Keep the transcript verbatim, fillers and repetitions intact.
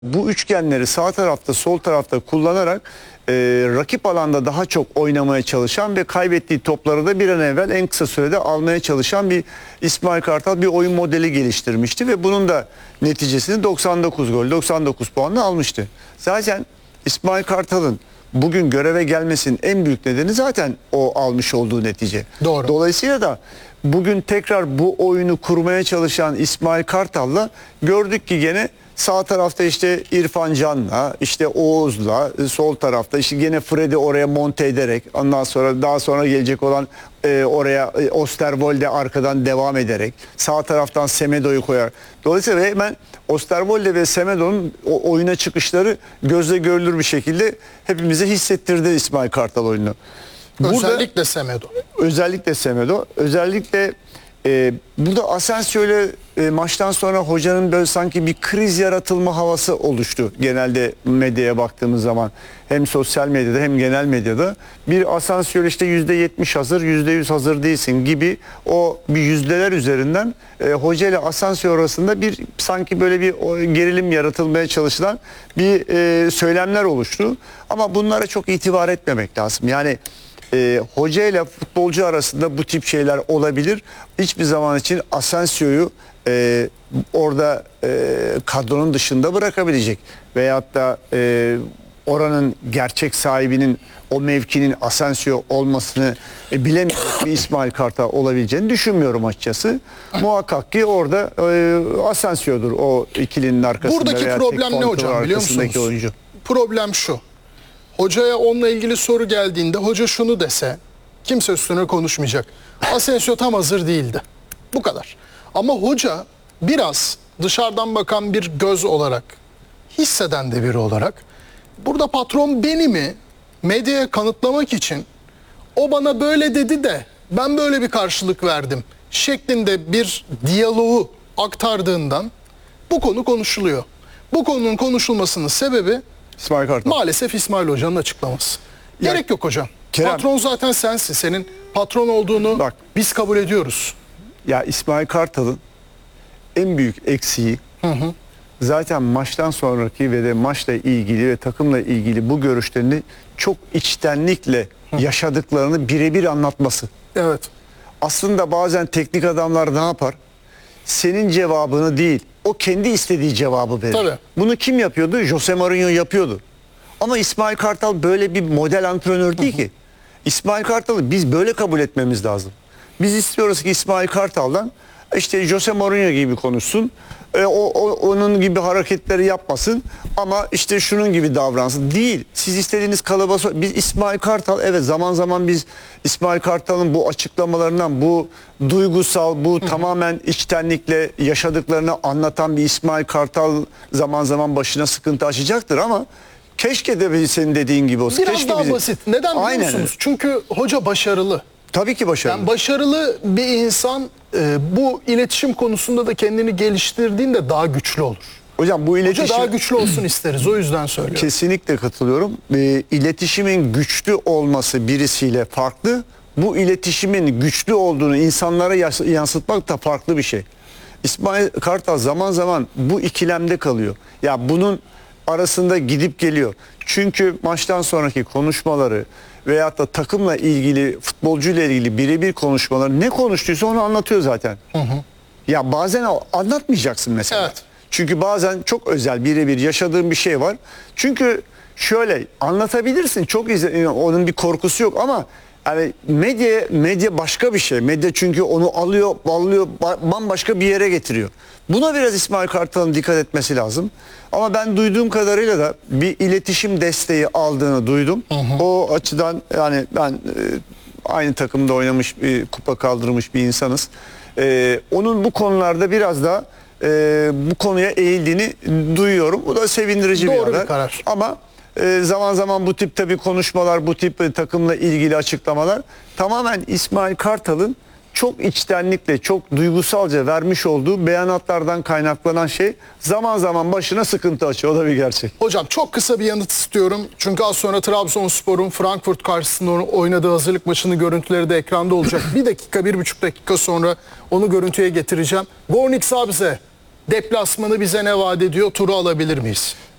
Bu üçgenleri sağ tarafta sol tarafta kullanarak e, rakip alanda daha çok oynamaya çalışan ve kaybettiği topları da bir an evvel en kısa sürede almaya çalışan bir İsmail Kartal bir oyun modeli geliştirmişti ve bunun da neticesini doksan dokuz gol doksan dokuz puanla almıştı. Zaten İsmail Kartal'ın bugün göreve gelmesinin en büyük nedeni zaten o almış olduğu netice. Doğru. Dolayısıyla da bugün tekrar bu oyunu kurmaya çalışan İsmail Kartal'la gördük ki gene sağ tarafta işte İrfan Can'la, işte Oğuz'la, sol tarafta işte gene Fred'i oraya monte ederek, ondan sonra daha sonra gelecek olan e, oraya e, Osterwolde arkadan devam ederek, sağ taraftan Semedo'yu koyar. Dolayısıyla hemen Osterwolde ve Semedo'nun o oyuna çıkışları gözle görülür bir şekilde hepimize hissettirdi İsmail Kartal oyunu. Burada, özellikle Semedo. Özellikle Semedo. Özellikle e, burada Asensio ile e, maçtan sonra hocanın böyle sanki bir kriz yaratılma havası oluştu. Genelde medyaya baktığımız zaman hem sosyal medyada hem genel medyada bir Asensio işte yüzde yetmiş hazır, yüzde yüz hazır değilsin gibi o bir yüzdeler üzerinden e, hoca ile Asensio arasında bir sanki böyle bir o, gerilim yaratılmaya çalışılan bir e, söylemler oluştu. Ama bunlara çok itibar etmemek lazım. Yani E, hoca ile futbolcu arasında bu tip şeyler olabilir. Hiçbir zaman için Asensio'yu e, orada e, kadronun dışında bırakabilecek veyahut da e, oranın gerçek sahibinin o mevkinin Asensio olmasını e, bilemeyecek bir İsmail Kartal olabileceğini düşünmüyorum açıkçası. Muhakkak ki orada e, Asensio'dur o ikilinin arkasında. Buradaki veya problem ne hocam biliyor musunuz? Oyuncu. Problem şu. Hocaya onunla ilgili soru geldiğinde hoca şunu dese kimse üstüne konuşmayacak. Asensio tam hazır değildi. Bu kadar. Ama hoca biraz dışarıdan bakan bir göz olarak, hisseden de biri olarak burada patron beni mi medyaya kanıtlamak için o bana böyle dedi de ben böyle bir karşılık verdim şeklinde bir diyaloğu aktardığından bu konu konuşuluyor. Bu konunun konuşulmasının sebebi İsmail Kartal. maalesef İsmail Hoca'nın açıklaması. Ya, Gerek yok hocam. Kerem, patron zaten sensin. Senin patron olduğunu bak, biz kabul ediyoruz. Ya İsmail Kartal'ın en büyük eksiği hı hı. zaten maçtan sonraki ve de maçla ilgili ve takımla ilgili bu görüşlerini çok içtenlikle hı. yaşadıklarını birebir anlatması. Evet. Aslında bazen teknik adamlar ne yapar? Senin cevabını değil, o kendi istediği cevabı verir. Tabii. Bunu kim yapıyordu? Jose Mourinho yapıyordu. Ama İsmail Kartal böyle bir model antrenör değil ki. İsmail Kartal'ı biz böyle kabul etmemiz lazım. Biz istiyoruz ki İsmail Kartal'dan işte Jose Mourinho gibi konuşsun. E, o, o onun gibi hareketleri yapmasın ama işte şunun gibi davransın. Değil. Siz istediğiniz kalıba biz İsmail Kartal, evet zaman zaman biz İsmail Kartal'ın bu açıklamalarından, bu duygusal, bu Hı. tamamen içtenlikle yaşadıklarını anlatan bir İsmail Kartal zaman zaman başına sıkıntı açacaktır ama keşke de senin dediğin gibi olsun. Biraz keşke daha bizi... basit. Neden biliyor Aynen. musunuz? Çünkü hoca başarılı. Tabii ki başarılı. Yani başarılı bir insan e, bu iletişim konusunda da kendini geliştirdiğinde daha güçlü olur. Hocam bu iletişim... Hoca daha güçlü olsun isteriz. O yüzden söylüyorum. Kesinlikle katılıyorum. E, iletişimin güçlü olması birisiyle farklı. Bu iletişimin güçlü olduğunu insanlara yansıtmak da farklı bir şey. İsmail Kartal zaman zaman bu ikilemde kalıyor. Ya bunun arasında gidip geliyor. Çünkü maçtan sonraki konuşmaları veyahut da takımla ilgili, futbolcuyla ilgili birebir konuşmaları ne konuştuysa onu anlatıyor zaten. Hı hı. Ya bazen anlatmayacaksın mesela. Evet. Çünkü bazen çok özel birebir yaşadığın bir şey var. Çünkü şöyle anlatabilirsin. Çok izle, onun bir korkusu yok ama yani medya medya başka bir şey. Medya çünkü onu alıyor, ballıyor, bambaşka bir yere getiriyor. Buna biraz İsmail Kartal'ın dikkat etmesi lazım. Ama ben duyduğum kadarıyla da bir iletişim desteği aldığını duydum. Hı hı. O açıdan yani ben e, aynı takımda oynamış, bir kupa kaldırmış bir insanız. E, onun bu konularda biraz da e, bu konuya eğildiğini duyuyorum. Bu da sevindirici Doğru bir haber. Bir karar. Ama e, zaman zaman bu tip tabii konuşmalar, bu tip e, takımla ilgili açıklamalar tamamen İsmail Kartal'ın çok içtenlikle, çok duygusalca vermiş olduğu beyanatlardan kaynaklanan şey zaman zaman başına sıkıntı açıyor. O da bir gerçek. Hocam çok kısa bir yanıt istiyorum. Çünkü az sonra Trabzonspor'un Frankfurt karşısında oynadığı hazırlık maçının görüntüleri de ekranda olacak. Bir dakika, bir buçuk dakika sonra onu görüntüye getireceğim. Gornik Zabrze Deplasmanı bize ne vaat ediyor? Turu alabilir miyiz?